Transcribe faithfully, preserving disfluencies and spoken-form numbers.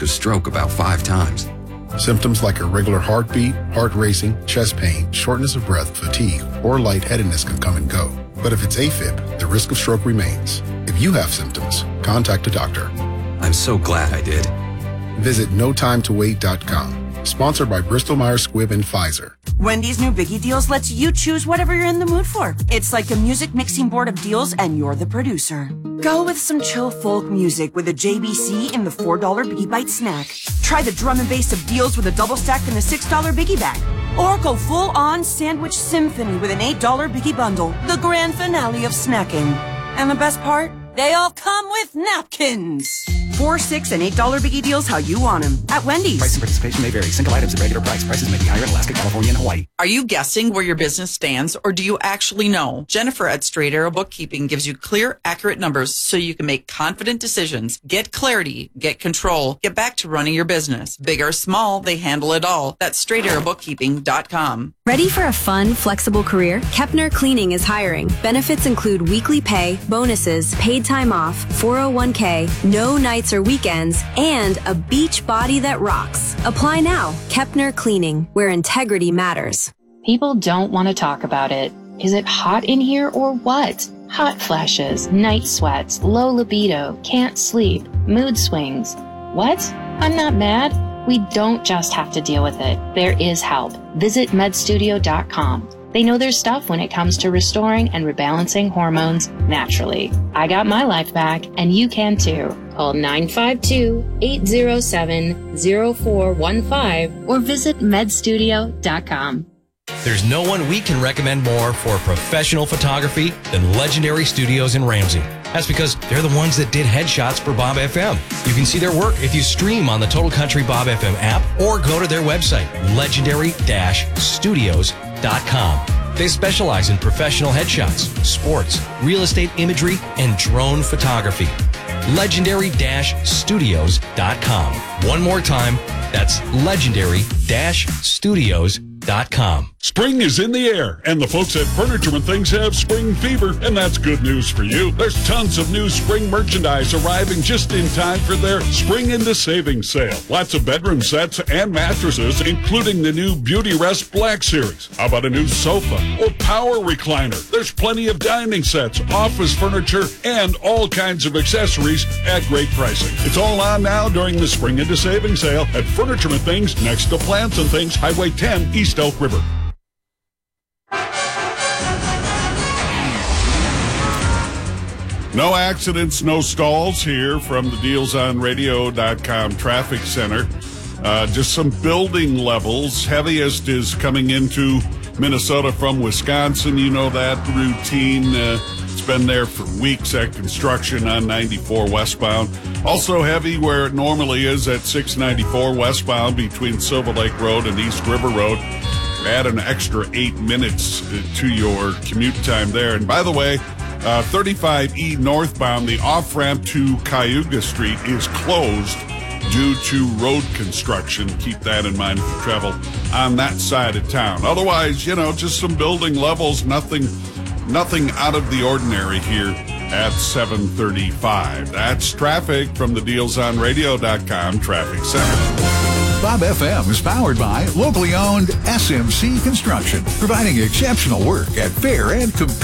risk of stroke about five times. Symptoms like irregular heartbeat, heart racing, chest pain, shortness of breath, fatigue, or lightheadedness can come and go. But if it's AFib, the risk of stroke remains. If you have symptoms, contact a doctor. I'm so glad I did. Visit no time to wait dot com. Sponsored by Bristol Myers Squibb and Pfizer. Wendy's new Biggie Deals lets you choose whatever you're in the mood for. It's like a music mixing board of deals, and you're the producer. Go with some chill folk music with a J B C in the four dollar Biggie Bite snack. Try the drum and bass of deals with a double stack in the six dollar Biggie bag. Or go full-on sandwich symphony with an eight dollar Biggie bundle, the grand finale of snacking. And the best part? They all come with napkins. Four, six, and eight dollar Biggie Deals how you want them at Wendy's. Price and participation may vary. Single items at regular price. Prices may be higher in Alaska, California, and Hawaii. Are you guessing where your business stands, or do you actually know? Jennifer at Straight Arrow Bookkeeping gives you clear, accurate numbers so you can make confident decisions. Get clarity, get control, get back to running your business. Big or small, they handle it all. That's straight arrow bookkeeping dot com. Ready for a fun, flexible career? Kepner Cleaning is hiring. Benefits include weekly pay, bonuses, paid time off, four oh one k, no nights or weekends, and a beach body that rocks. Apply now. Kepner Cleaning, where integrity matters. People don't want to talk about it. Is it hot in here or what? Hot flashes, night sweats, low libido, can't sleep, mood swings. What? I'm not mad. We don't just have to deal with it. There is help. Visit med studio dot com. They know their stuff when it comes to restoring and rebalancing hormones naturally. I got my life back, and you can too. Call nine five two, eight oh seven, oh four one five or visit med studio dot com. There's no one we can recommend more for professional photography than Legendary Studios in Ramsey. That's because they're the ones that did headshots for Bob F M. You can see their work if you stream on the Total Country Bob F M app or go to their website, legendary dash studios dot com. They specialize in professional headshots, sports, real estate imagery, and drone photography. legendary dash studios dot com. One more time, that's legendary dash studios dot com. Spring is in the air, and the folks at Furniture and Things have spring fever, and that's good news for you. There's tons of new spring merchandise arriving just in time for their Spring into Savings sale. Lots of bedroom sets and mattresses, including the new Beauty Rest Black Series. How about a new sofa or power recliner? There's plenty of dining sets, office furniture, and all kinds of accessories at great pricing. It's all on now during the Spring into Savings sale at Furniture and Things next to Plants and Things, Highway ten, East Elk River. No accidents, no stalls here from the deals on radio dot com traffic center. Uh, just some building levels. Heaviest is coming into Minnesota from Wisconsin. You know that routine. Uh, it's been there for weeks at construction on ninety-four westbound. Also heavy where it normally is at six ninety-four westbound between Silver Lake Road and East River Road. Add an extra eight minutes to your commute time there. And by the way, Uh, thirty-five E northbound, the off-ramp to Cayuga Street is closed due to road construction. Keep that in mind if you travel on that side of town. Otherwise, you know, just some building levels, nothing nothing out of the ordinary here at seven thirty-five. That's traffic from the deals on radio dot com Traffic Center. Bob F M is powered by locally owned S M C Construction, providing exceptional work at fair and competitive